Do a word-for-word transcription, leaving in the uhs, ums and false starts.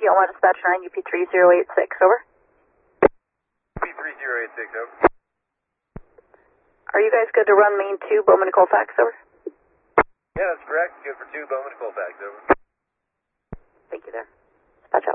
P L one dispatch nine, U P three zero eight six, over. U P three zero eight six, over. Are you guys good to run main two, Bowman to Colfax, over? Yeah, that's correct. Good for two, Bowman to Colfax, over. Thank you there.